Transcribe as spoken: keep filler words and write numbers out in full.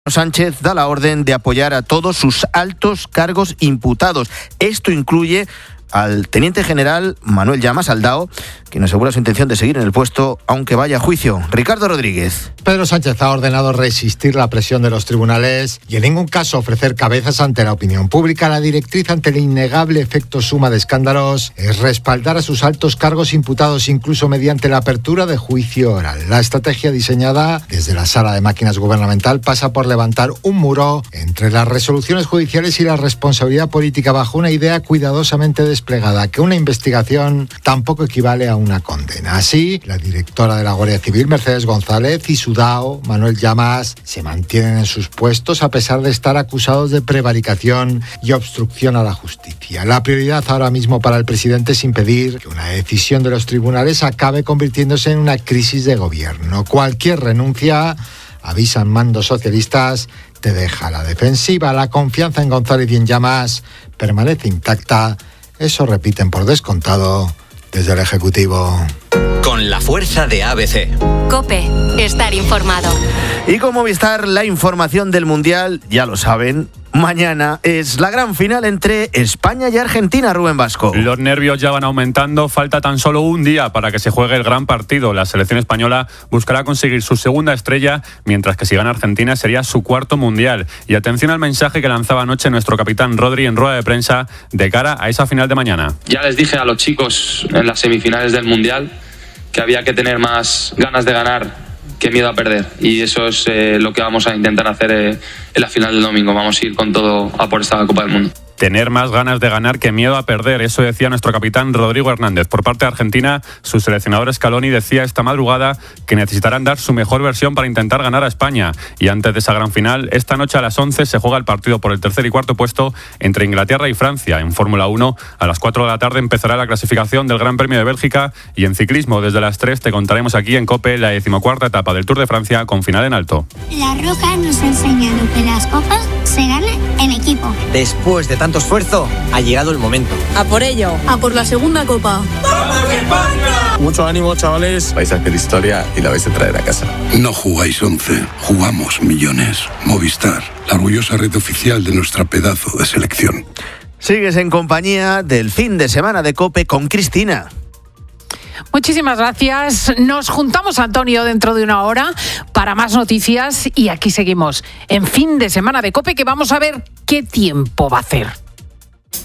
Sánchez da la orden de apoyar a todos sus altos cargos imputados. Esto incluye al teniente general Manuel Llamas Aldao, quien asegura su intención de seguir en el puesto aunque vaya a juicio. Ricardo Rodríguez. Pedro Sánchez ha ordenado resistir la presión de los tribunales y en ningún caso ofrecer cabezas ante la opinión pública. La directriz ante el innegable efecto suma de escándalos es respaldar a sus altos cargos imputados incluso mediante la apertura de juicio oral. La estrategia diseñada desde la sala de máquinas gubernamental pasa por levantar un muro entre las resoluciones judiciales y la responsabilidad política bajo una idea cuidadosamente desplegada, que una investigación tampoco equivale a una condena. Así, la directora de la Guardia Civil, Mercedes González, y su D A O, Manuel Llamas, se mantienen en sus puestos a pesar de estar acusados de prevaricación y obstrucción a la justicia. La prioridad ahora mismo para el presidente es impedir que una decisión de los tribunales acabe convirtiéndose en una crisis de gobierno. Cualquier renuncia, avisan mandos socialistas, te deja a la defensiva. La confianza en González y en Llamas permanece intacta. Eso repiten por descontado desde el Ejecutivo. Con la fuerza de A B C. COPE, estar informado. Y con Movistar, la información del Mundial, ya lo saben, mañana es la gran final entre España y Argentina, Rubén Vasco. Los nervios ya van aumentando, falta tan solo un día para que se juegue el gran partido. La selección española buscará conseguir su segunda estrella, mientras que si gana Argentina sería su cuarto Mundial. Y atención al mensaje que lanzaba anoche nuestro capitán Rodri en rueda de prensa de cara a esa final de mañana. Ya les dije a los chicos en las semifinales del Mundial que había que tener más ganas de ganar que miedo a perder, y eso es eh, lo que vamos a intentar hacer eh, en la final del domingo. Vamos a ir con todo a por esta Copa del Mundo. Tener más ganas de ganar que miedo a perder, eso decía nuestro capitán Rodrigo Hernández. Por parte de Argentina, su seleccionador Scaloni decía esta madrugada que necesitarán dar su mejor versión para intentar ganar a España. Y antes de esa gran final, esta noche a las once se juega el partido por el tercer y cuarto puesto entre Inglaterra y Francia. En Fórmula uno, a las cuatro de la tarde empezará la clasificación del Gran Premio de Bélgica, y en ciclismo desde las tres te contaremos aquí en COPE la decimocuarta etapa del Tour de Francia con final en alto. La Roca nos ha enseñado que las copas se ganan en equipo. Después de tanto esfuerzo, ha llegado el momento. A por ello. A por la segunda copa. ¡Vamos España! Mucho ánimo, chavales. Vais a hacer historia y la vais a traer a casa. No jugáis once, jugamos millones. Movistar, la orgullosa red oficial de nuestra pedazo de selección. Sigues en compañía del fin de semana de COPE con Cristina. Muchísimas gracias. Nos juntamos, Antonio, dentro de una hora para más noticias, y aquí seguimos en fin de semana de COPE, que vamos a ver qué tiempo va a hacer.